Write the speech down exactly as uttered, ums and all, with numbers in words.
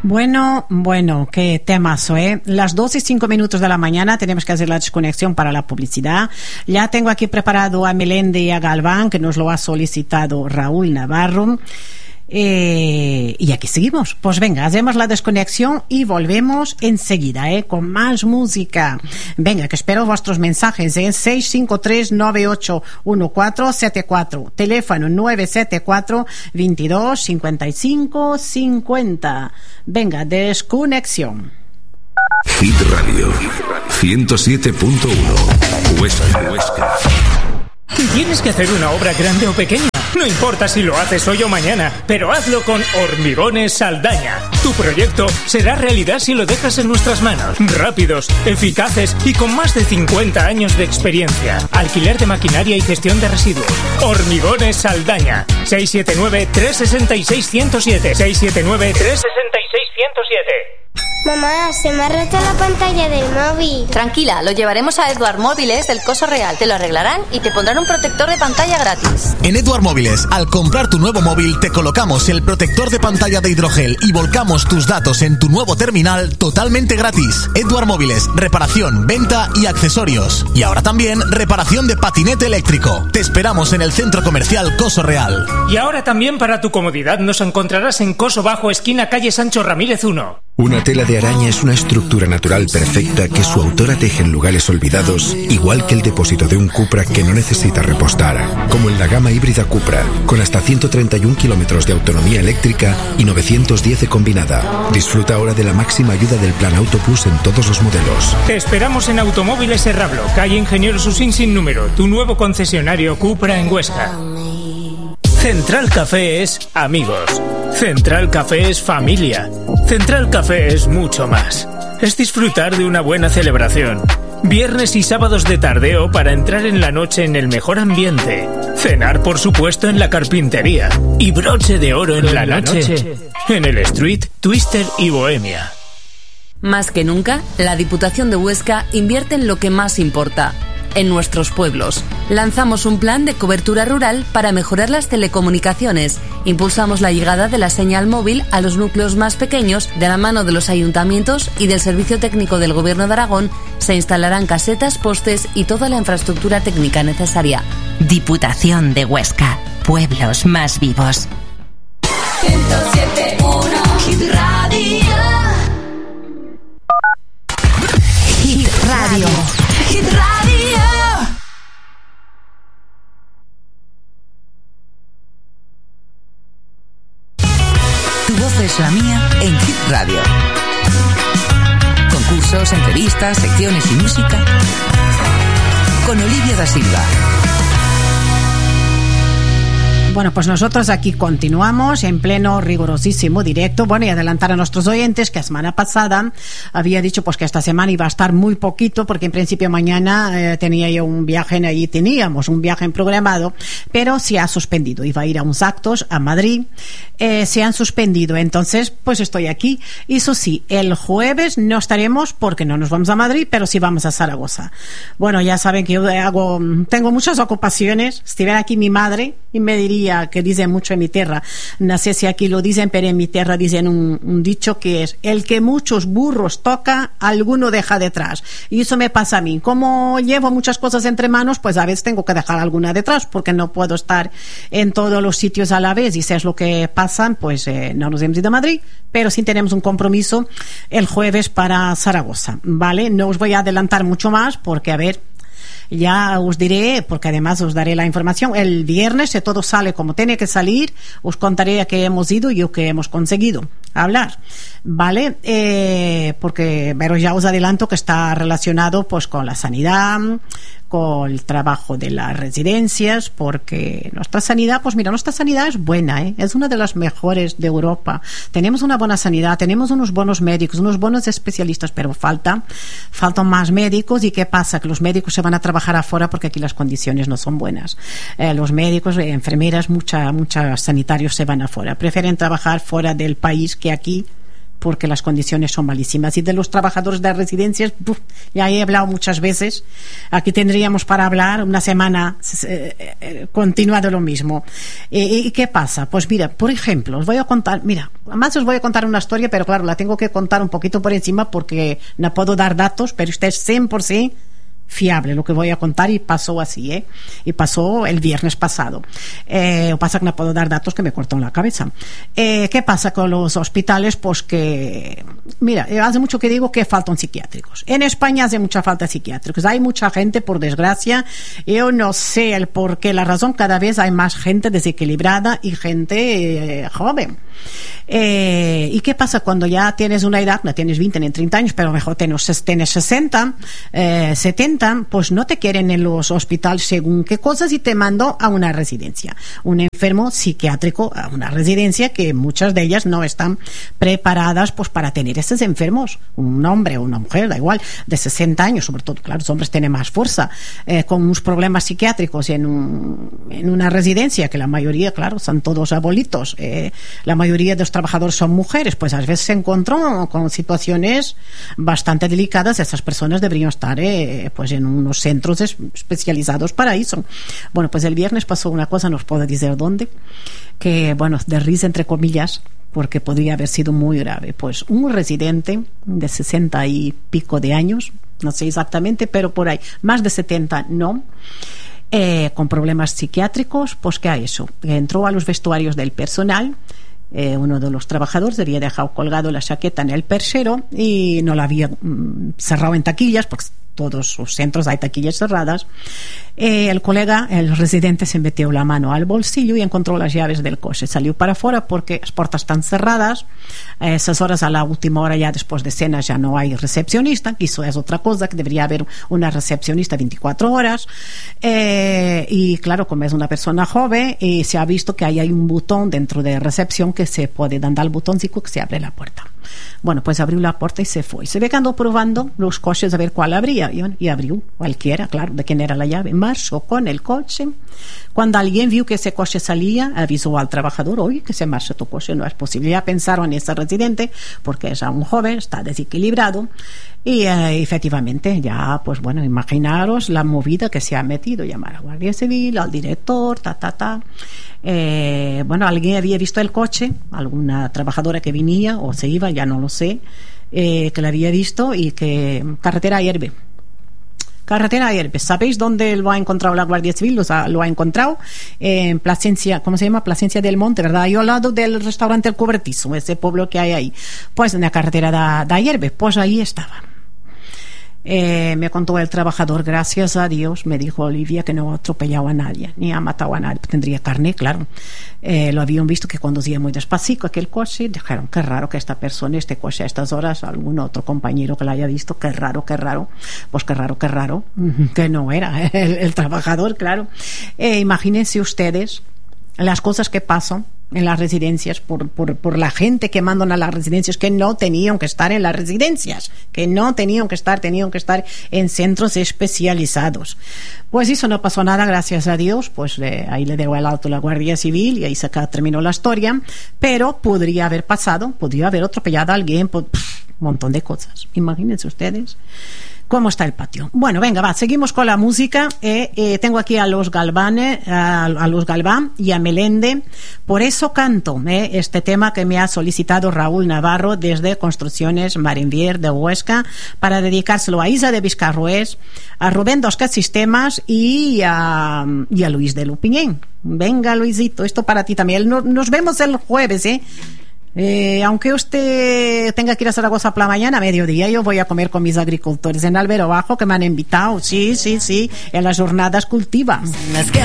Bueno, bueno, qué temazo, ¿eh? Las doce y cinco minutos de la mañana tenemos que hacer la desconexión para la publicidad. Ya tengo aquí preparado a Melende y a Galván, que nos lo ha solicitado Raúl Navarro. Eh, y aquí seguimos. Pues venga, hacemos la desconexión y volvemos enseguida, ¿eh? Con más música. Venga, que espero vuestros mensajes, ¿eh? seis cinco tres nueve ocho uno cuatro siete cuatro, teléfono nueve siete cuatro veintidós cincuenta y cinco cincuenta. Venga, desconexión. Hit Radio ciento siete punto uno Huesca, Huesca. Tienes que hacer una obra grande o pequeña. No importa si lo haces hoy o mañana, pero hazlo con Hormigones Saldaña. Tu proyecto será realidad si lo dejas en nuestras manos. Rápidos, eficaces y con más de cincuenta años de experiencia. Alquiler de maquinaria y gestión de residuos. Hormigones Saldaña. seis siete nueve, tres seis seis, uno cero siete. seis siete nueve, tres seis seis, uno cero siete. Mamá, se me ha roto la pantalla del móvil. Tranquila, lo llevaremos a Edward Móviles del Coso Real. Te lo arreglarán y te pondrán un protector de pantalla gratis. En Edward Móviles, al comprar tu nuevo móvil, te colocamos el protector de pantalla de hidrogel y volcamos tus datos en tu nuevo terminal totalmente gratis. Edward Móviles, reparación, venta y accesorios. Y ahora también reparación de patinete eléctrico. Te esperamos en el Centro Comercial Coso Real. Y ahora también para tu comodidad nos encontrarás en Coso Bajo, esquina calle Sancho Ramírez uno. Una tela de araña es una estructura natural perfecta que su autora teje en lugares olvidados, igual que el depósito de un Cupra que no necesita repostar, como en la gama híbrida Cupra, con hasta ciento treinta y un kilómetros de autonomía eléctrica y novecientos diez de combinada. Disfruta ahora de la máxima ayuda del Plan Auto Plus en todos los modelos. Te esperamos en Automóviles Serrablo, calle Ingeniero Susín sin número, tu nuevo concesionario Cupra en Huesca. Central Café es amigos. Central Café es familia. Central Café es mucho más. Es disfrutar de una buena celebración. Viernes y sábados de tardeo para entrar en la noche en el mejor ambiente. Cenar, por supuesto, en la carpintería. Y broche de oro en, en la, la noche, noche en el Street, Twister y Bohemia. Más que nunca, la Diputación de Huesca invierte en lo que más importa, en nuestros pueblos. Lanzamos un plan de cobertura rural para mejorar las telecomunicaciones. Impulsamos la llegada de la señal móvil a los núcleos más pequeños. De la mano de los ayuntamientos y del Servicio Técnico del Gobierno de Aragón se instalarán casetas, postes y toda la infraestructura técnica necesaria. Diputación de Huesca. Pueblos más vivos. ciento siete punto uno Hit Radio. Hit Radio. Hit Radio. Tu voz es la mía en Hit Radio. Concursos, entrevistas, secciones y música con Olivia da Silva. Bueno, pues nosotros aquí continuamos en pleno rigurosísimo directo. Bueno, y adelantar a nuestros oyentes que la semana pasada había dicho pues que esta semana iba a estar muy poquito, porque en principio mañana eh, tenía yo un viaje, ahí teníamos un viaje programado, pero se ha suspendido. Iba a ir a unos actos a Madrid, eh, se han suspendido. Entonces, pues estoy aquí. Eso sí, el jueves no estaremos porque no nos vamos a Madrid, pero sí vamos a Zaragoza. Bueno, ya saben que yo hago, tengo muchas ocupaciones. Estuviera aquí mi madre y me diría que dicen mucho en mi tierra, no sé si aquí lo dicen, pero en mi tierra dicen un, un dicho que es: el que muchos burros toca, alguno deja detrás. Y eso me pasa a mí. Como llevo muchas cosas entre manos, pues a veces tengo que dejar alguna detrás, porque no puedo estar en todos los sitios a la vez. Y si es lo que pasa, pues eh, no nos hemos ido a Madrid, pero sí tenemos un compromiso el jueves para Zaragoza, ¿vale? No os voy a adelantar mucho más, porque a ver, ya os diré, porque además os daré la información el viernes, si todo sale como tiene que salir, os contaré a qué hemos ido y lo que hemos conseguido hablar, ¿vale? Eh, porque, pero ya os adelanto que está relacionado pues con la sanidad, con el trabajo de las residencias, porque nuestra sanidad, pues mira, nuestra sanidad es buena, ¿eh? Es una de las mejores de Europa. Tenemos una buena sanidad, tenemos unos buenos médicos, unos buenos especialistas, pero falta, faltan más médicos. ¿Y qué pasa? Que los médicos se van a trabajar afuera porque aquí las condiciones no son buenas. Eh, los médicos, eh, enfermeras, mucha, muchos sanitarios se van afuera. Prefieren trabajar fuera del país que aquí, porque las condiciones son malísimas. Y de los trabajadores de residencias, ¡buf!, ya he hablado muchas veces. Aquí tendríamos para hablar una semana eh, eh, continua de lo mismo. Eh, ¿Y qué pasa? Pues mira, por ejemplo, os voy a contar, mira, además os voy a contar una historia, pero claro, la tengo que contar un poquito por encima porque no puedo dar datos, pero usted es cien por ciento fiable lo que voy a contar, y pasó así, ¿eh? Y pasó el viernes pasado. Eh, lo pasa que no puedo dar datos que me cortan la cabeza. Eh, ¿Qué pasa con los hospitales? Pues que, mira, hace mucho que digo que faltan psiquiátricos. En España hace mucha falta de psiquiátricos. Hay mucha gente, por desgracia, yo no sé el por qué, la razón, cada vez hay más gente desequilibrada y gente eh, joven. Eh, ¿Y qué pasa cuando ya tienes una edad, no tienes veinte ni treinta años, pero mejor tienes, tienes sesenta, eh, setenta, pues no te quieren en los hospitales según qué cosas y te mando a una residencia, un enfermo psiquiátrico a una residencia, que muchas de ellas no están preparadas pues para tener esos enfermos, un hombre o una mujer, da igual, de sesenta años, sobre todo, claro, los hombres tienen más fuerza, eh, con unos problemas psiquiátricos en, un, en una residencia, que la mayoría, claro, son todos abuelitos, eh, la mayoría de los trabajadores son mujeres, pues a veces se encuentran con situaciones bastante delicadas. Esas personas deberían estar eh, pues en unos centros especializados para eso. Bueno, pues el viernes pasó una cosa, no os puedo decir dónde, que, bueno, de risa entre comillas, porque podría haber sido muy grave. Pues un residente de sesenta y pico de años, no sé exactamente, pero por ahí, más de setenta no, eh, con problemas psiquiátricos, pues ¿qué ha hecho? Entró a los vestuarios del personal. Eh, uno de los trabajadores había dejado colgado la chaqueta en el perchero y no la había mm, cerrado en taquillas, porque todos los centros hay taquillas cerradas. Eh, el colega, el residente, se metió la mano al bolsillo y encontró las llaves del coche. Salió para afuera porque las puertas están cerradas. A esas horas, a la última hora, ya después de cena, ya no hay recepcionista, que eso es otra cosa, que debería haber una recepcionista veinticuatro horas. Eh, y claro, como es una persona joven, eh, se ha visto que ahí hay un botón dentro de recepción que se puede dar al botoncito que se abre la puerta. Bueno, pues abrió la puerta y se fue. Se ve que andó probando los coches a ver cuál abría. Y, y abrió cualquiera, claro, de quién era la llave. Marchó con el coche. Cuando alguien vio que ese coche salía, avisó al trabajador: oye, que se marcha tu coche, no es posible. Ya pensaron en ese residente, porque es un joven, está desequilibrado. Y eh, efectivamente, ya, pues bueno, imaginaros la movida que se ha metido. Llamar a Guardia Civil, al director, ta, ta, ta. Eh, bueno, alguien había visto el coche, alguna trabajadora que venía o se iba, ya no lo sé, eh, que la había visto, y que carretera Hierve. Carretera Hierve. ¿Sabéis dónde lo ha encontrado la Guardia Civil? Lo ha, lo ha encontrado en Plasencia, ¿cómo se llama? Plasencia del Monte, ¿verdad? Ahí al lado del restaurante El Cobertizo, ese pueblo que hay ahí. Pues en la carretera de, de Hierve, pues ahí estaba. Eh, me contó el trabajador: gracias a Dios, me dijo Olivia, que no ha atropellado a nadie, ni ha matado a nadie. Tendría carne, claro. Eh, lo habían visto que conducía muy despacito aquel coche. Dijeron: qué raro que esta persona, este coche a estas horas, algún otro compañero que la haya visto, qué raro, qué raro. Pues qué raro, qué raro, que no era el, el trabajador, claro. Eh, imagínense ustedes las cosas que pasan en las residencias por, por, por la gente que mandan a las residencias, que no tenían que estar en las residencias, que no tenían que estar, tenían que estar en centros especializados. Pues eso, no pasó nada, gracias a Dios. Pues eh, ahí le dio el alto la Guardia Civil y ahí se terminó la historia. Pero podría haber pasado, podría haber atropellado a alguien, por, pff, un montón de cosas. Imagínense ustedes cómo está el patio. Bueno, venga, va, seguimos con la música. Eh, eh, tengo aquí a los Galvanes, a, a los Galván y a Melende. Por eso canto eh, este tema que me ha solicitado Raúl Navarro desde Construcciones Marinvier de Huesca, para dedicárselo a Isa de Vizcarroés, a Rubén Dosca Sistemas y a, y a Luis de Lupiñén. Venga, Luisito, esto para ti también. Nos, nos vemos el jueves, ¿eh? Eh, aunque usted tenga que ir a Zaragoza por la mañana, a mediodía yo voy a comer con mis agricultores en Albero Bajo, que me han invitado, sí, sí, sí, en las jornadas cultiva. Es que